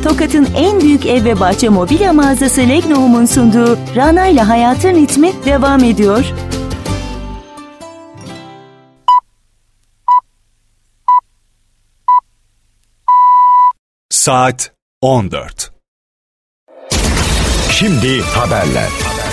Tokat'ın en büyük ev ve bahçe mobilya mağazası Legnohom'un sunduğu Rana ile Hayatın Ritmi devam ediyor. Saat 14. Şimdi haberler.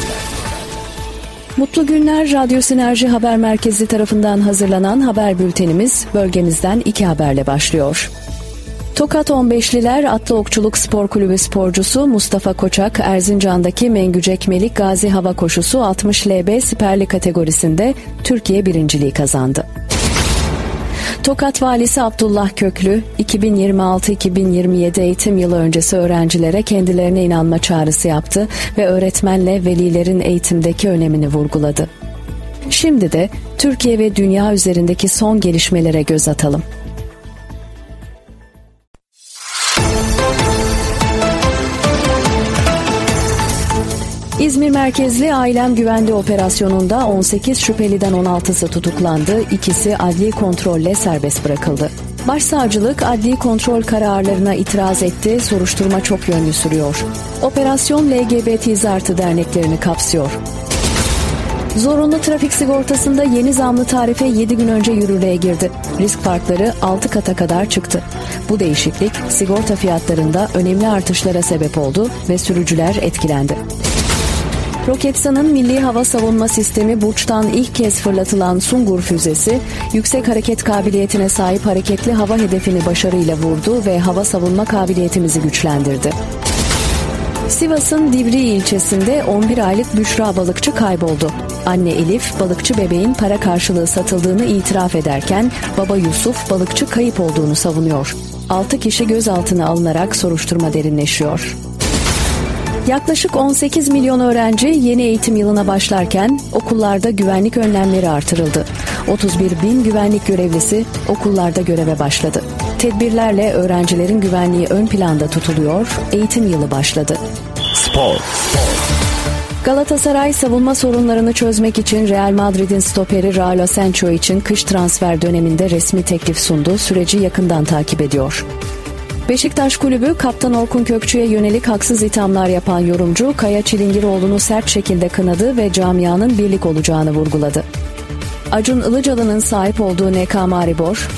Mutlu günler. Radyo Sinerji Haber Merkezi tarafından hazırlanan haber bültenimiz bölgemizden 2 haberle başlıyor. Tokat 15'liler Atlı Okçuluk Spor Kulübü sporcusu Mustafa Koçak, Erzincan'daki Mengücek Melik Gazi Hava Koşusu 60 LB siperli kategorisinde Türkiye birinciliği kazandı. Tokat Valisi Abdullah Köklü, 2026-2027 eğitim yılı öncesi öğrencilere kendilerine inanma çağrısı yaptı ve öğretmenle velilerin eğitimdeki önemini vurguladı. Şimdi de Türkiye ve dünya üzerindeki son gelişmelere göz atalım. İzmir merkezli Ailem Güvende operasyonunda 18 şüpheliden 16'sı tutuklandı, ikisi adli kontrolle serbest bırakıldı. Başsavcılık adli kontrol kararlarına itiraz etti, soruşturma çok yönlü sürüyor. Operasyon LGBT+ derneklerini kapsıyor. Zorunlu trafik sigortasında yeni zamlı tarife 7 gün önce yürürlüğe girdi. Risk farkları 6 kata kadar çıktı. Bu değişiklik sigorta fiyatlarında önemli artışlara sebep oldu ve sürücüler etkilendi. Roketsan'ın Milli Hava Savunma Sistemi Burç'tan ilk kez fırlatılan Sungur füzesi, yüksek hareket kabiliyetine sahip hareketli hava hedefini başarıyla vurdu ve hava savunma kabiliyetimizi güçlendirdi. Sivas'ın Divriği ilçesinde 11 aylık Büşra balıkçı kayboldu. Anne Elif, balıkçı bebeğin para karşılığı satıldığını itiraf ederken, baba Yusuf balıkçı kayıp olduğunu savunuyor. 6 kişi gözaltına alınarak soruşturma derinleşiyor. Yaklaşık 18 milyon öğrenci yeni eğitim yılına başlarken okullarda güvenlik önlemleri artırıldı. 31 bin güvenlik görevlisi okullarda göreve başladı. Tedbirlerle öğrencilerin güvenliği ön planda tutuluyor, eğitim yılı başladı. Spor. Galatasaray savunma sorunlarını çözmek için Real Madrid'in stoperi Raul Asensio için kış transfer döneminde resmi teklif sundu, süreci yakından takip ediyor. Beşiktaş Kulübü, Kaptan Orkun Kökçü'ye yönelik haksız ithamlar yapan yorumcu Kaya Çilingiroğlu'nu sert şekilde kınadı ve camianın birlik olacağını vurguladı. Acun Ilıcalı'nın sahip olduğu NK Maribor,